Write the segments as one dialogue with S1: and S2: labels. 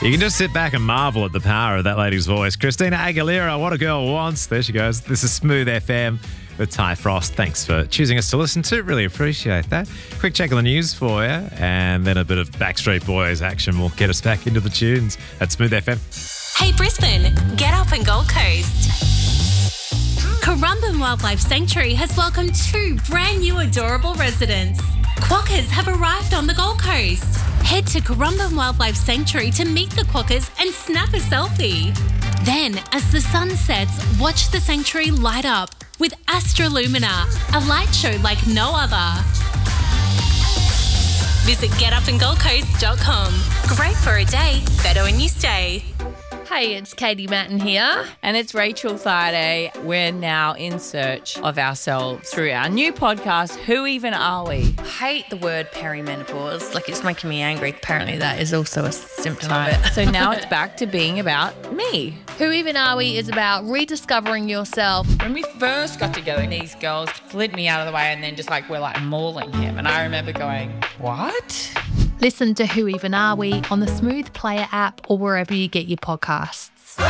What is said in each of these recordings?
S1: You can just sit back and marvel at the power of that lady's voice. Christina Aguilera, What a Girl Wants. There she goes. This is Smooth FM with Ty Frost. Thanks for choosing us to listen to. Really appreciate that. Quick check of the news for you, and then a bit of Backstreet Boys action will get us back into the tunes at Smooth FM.
S2: Hey Brisbane, get up and Gold Coast. Currumbin Wildlife Sanctuary has welcomed 2 brand new adorable residents. Quokkas have arrived on the Gold Coast. Head to Currumbin Wildlife Sanctuary to meet the quokkas and snap a selfie. Then, as the sun sets, watch the sanctuary light up with Astrolumina, a light show like no other. Visit getupandgoldcoast.com. Great for a day, better when you stay.
S3: Hey, it's Katie Matten here.
S4: And it's Rachel Thaiday. We're now in search of ourselves through our new podcast, Who Even Are We?
S3: I hate the word perimenopause. Like, it's making me angry. Apparently that is also a symptom of it.
S4: So now it's back to being about me.
S3: Who Even Are We is about rediscovering yourself.
S4: When we first got together, these girls slid me out of the way and then just we're mauling him. And I remember going, what?
S3: Listen to Who Even Are We on the Smooth Player app or wherever you get your podcasts.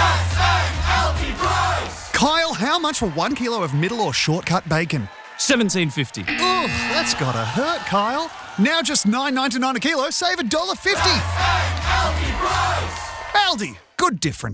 S5: Kyle, how much for 1 kilo of middle or shortcut bacon?
S6: $17.50.
S5: Oh, that's gotta hurt, Kyle. Now just $9.99 a kilo, save $1.50. Aldi, good different.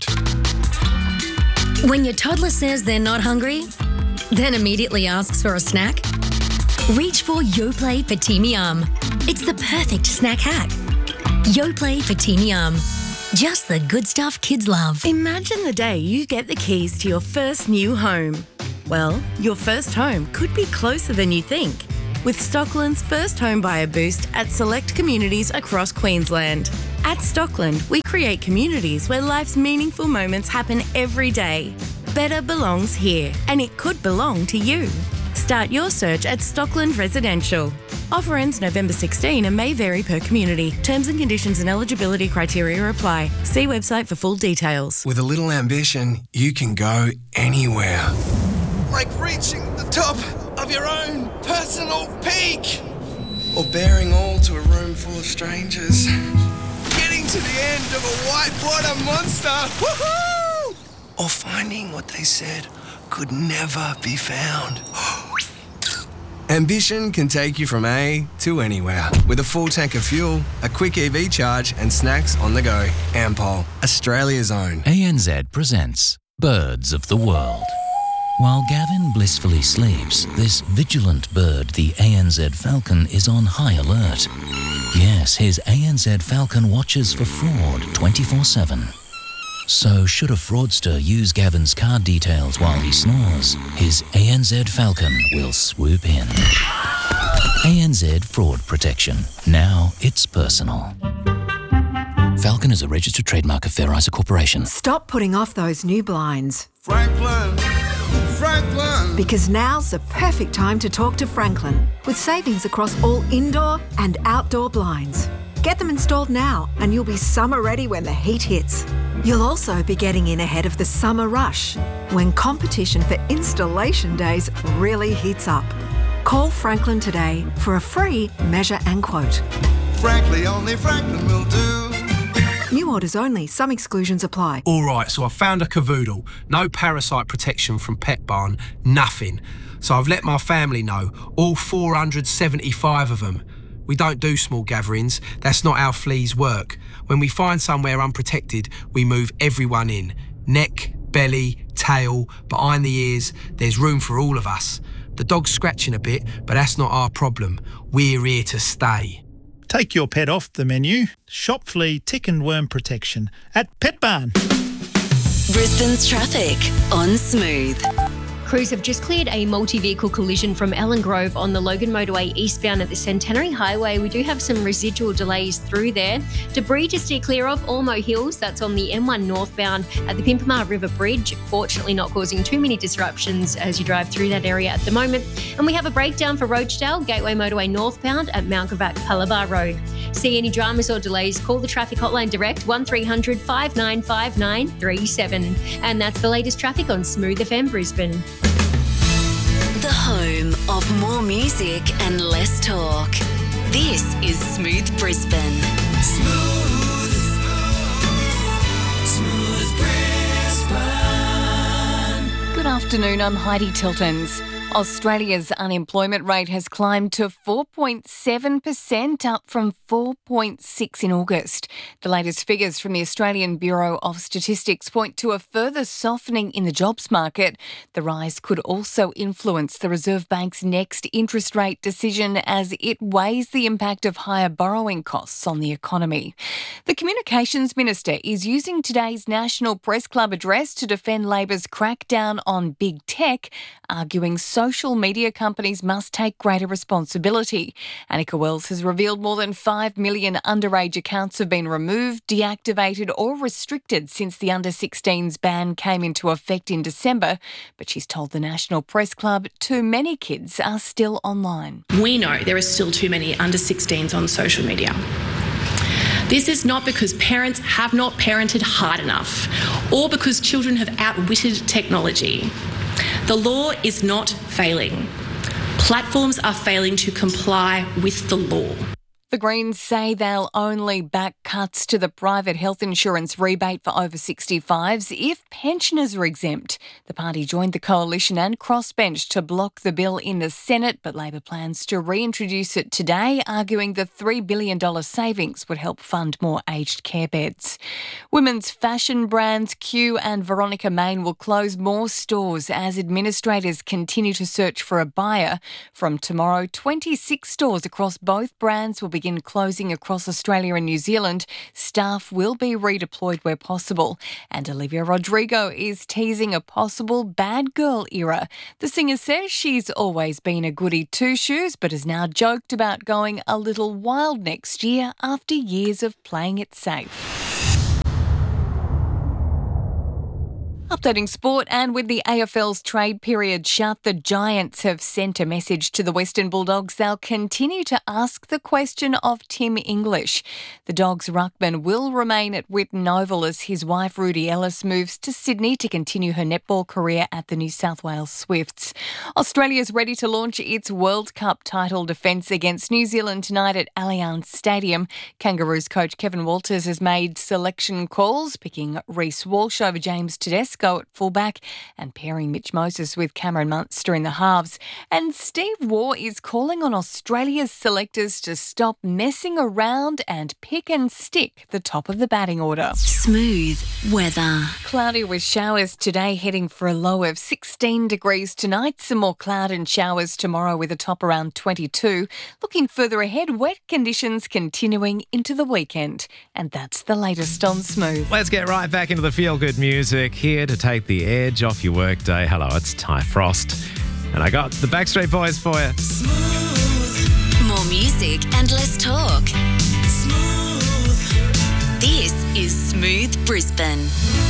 S7: When your toddler says they're not hungry, then immediately asks for a snack, reach for Yoplait Fatimi Yum. It's the perfect snack hack. Yoplait Fatimi Yum. Just the good stuff kids love.
S8: Imagine the day you get the keys to your first new home. Well, your first home could be closer than you think. With Stockland's first home buyer boost at select communities across Queensland. At Stockland, we create communities where life's meaningful moments happen every day. Better belongs here, and it could belong to you. Start your search at Stockland Residential. Offer ends November 16 and may vary per community. Terms and conditions and eligibility criteria apply. See website for full details.
S9: With a little ambition, you can go anywhere.
S10: Like reaching the top of your own personal peak.
S9: Or bearing all to a room full of strangers.
S10: Getting to the end of a whitewater monster. Woohoo!
S9: Or finding what they said could never be found. Ambition can take you from A to anywhere. With a full tank of fuel, a quick EV charge, and snacks on the go. Ampol, Australia's own.
S11: ANZ presents Birds of the World. While Gavin blissfully sleeps, this vigilant bird, the ANZ Falcon, is on high alert. Yes, his ANZ Falcon watches for fraud 24/7. So should a fraudster use Gavin's card details while he snores, his ANZ Falcon will swoop in. ANZ Fraud Protection. Now it's personal. Falcon is a registered trademark of Fair Isa Corporation.
S12: Stop putting off those new blinds.
S10: Franklin.
S12: Because now's the perfect time to talk to Franklin, with savings across all indoor and outdoor blinds. Get them installed now and you'll be summer ready when the heat hits. You'll also be getting in ahead of the summer rush, when competition for installation days really heats up. Call Franklin today for a free measure and quote.
S10: Frankly, only Franklin will do.
S12: New orders only. Some exclusions apply.
S6: All right, so I found a cavoodle. No parasite protection from Pet Barn, nothing. So I've let my family know, all 475 of them. We don't do small gatherings. That's not how fleas work. When we find somewhere unprotected, we move everyone in. Neck, belly, tail, behind the ears. There's room for all of us. The dog's scratching a bit, but that's not our problem. We're here to stay.
S13: Take your pet off the menu. Shop flea, tick and worm protection at Pet Barn.
S7: Brisbane's traffic on Smooth.
S14: Crews have just cleared a multi-vehicle collision from Ellen Grove on the Logan Motorway eastbound at the Centenary Highway. We do have some residual delays through there. Debris to steer clear of, Ormo Hills, that's on the M1 northbound at the Pimpamar River Bridge. Fortunately not causing too many disruptions as you drive through that area at the moment. And we have a breakdown for Rochedale, Gateway Motorway northbound at Mount Gravatt Palabar Road. See any dramas or delays, call the traffic hotline direct 1300 5959 937. And that's the latest traffic on Smooth FM Brisbane.
S7: The home of more music and less talk. This is Smooth Brisbane.
S10: Smooth.
S15: afternoon, I'm Heidi Tiltons. Australia's unemployment rate has climbed to 4.7%, up from 4.6% in August. The latest figures from the Australian Bureau of Statistics point to a further softening in the jobs market. The rise could also influence the Reserve Bank's next interest rate decision as it weighs the impact of higher borrowing costs on the economy. The Communications Minister is using today's National Press Club address to defend Labor's crackdown on big tech, arguing social media companies must take greater responsibility. Annika Wells has revealed more than 5 million underage accounts have been removed, deactivated or restricted since the under-16s ban came into effect in December. But she's told the National Press Club too many kids are still online.
S16: We know there are still too many under-16s on social media. This is not because parents have not parented hard enough or because children have outwitted technology. The law is not failing. Platforms are failing to comply with the law.
S15: The Greens say they'll only back cuts to the private health insurance rebate for over 65s if pensioners are exempt. The party joined the coalition and crossbench to block the bill in the Senate, but Labor plans to reintroduce it today, arguing the $3 billion savings would help fund more aged care beds. Women's fashion brands Q and Veronica Main will close more stores as administrators continue to search for a buyer. From tomorrow, 26 stores across both brands will begin closing across Australia and New Zealand. Staff will be redeployed where possible. And Olivia Rodrigo is teasing a possible bad girl era. The singer says she's always been a goody two-shoes, but has now joked about going a little wild next year after years of playing it safe. Updating sport, and with the AFL's trade period shut, the Giants have sent a message to the Western Bulldogs. They'll continue to ask the question of Tim English. The Dogs' ruckman will remain at Whitten Oval as his wife Rudy Ellis moves to Sydney to continue her netball career at the New South Wales Swifts. Australia's ready to launch its World Cup title defence against New Zealand tonight at Allianz Stadium. Kangaroos coach Kevin Walters has made selection calls, picking Reece Walsh over James Tedesco at fullback and pairing Mitch Moses with Cameron Munster in the halves. And Steve Waugh is calling on Australia's selectors to stop messing around and pick and stick the top of the batting order.
S7: Smooth weather.
S15: Cloudy with showers today, heading for a low of 16 degrees tonight. Some more cloud and showers tomorrow with a top around 22. Looking further ahead, wet conditions continuing into the weekend. And that's the latest on Smooth.
S1: Let's get right back into the feel-good music here to take the edge off your workday. Hello, it's Ty Frost. And I got the Backstreet Boys for you.
S7: More music and less talk. Smooth. This is Smooth Brisbane.